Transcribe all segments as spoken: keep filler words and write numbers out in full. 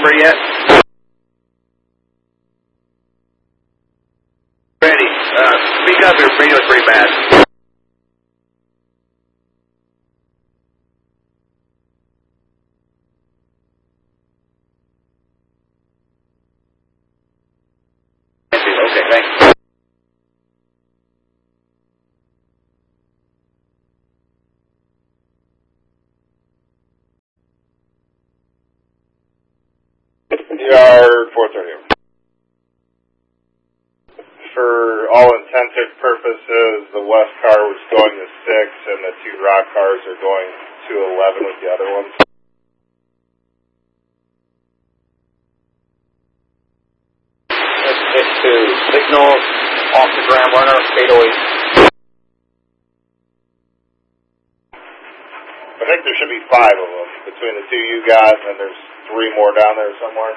number yet? Ready. Uh, speak up, your radio's pretty bad. Okay, thanks. Yard four thirty. For all intensive purposes, the west car was going to six, and the two rock cars are going to eleven with the other ones. Six to signal off the Grand Runner, eight oh eight. I think there should be five of them between the two you got, and there's three more down there somewhere.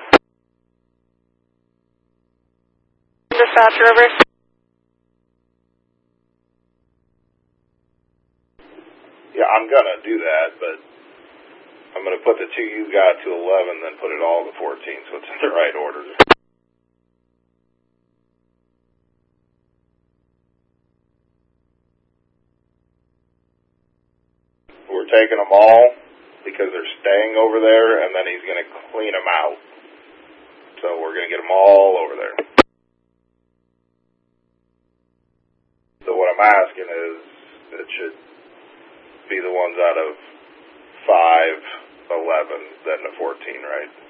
Dispatch, over. Yeah, I'm gonna do that, but I'm gonna put the two you got to eleven, then put it all to fourteen, so it's in the right order. We're taking them all because they're staying over there, and then he's gonna clean them out. So we're gonna get them all over there. So what I'm asking is, it should be the ones out of five, eleven, then the fourteen, right?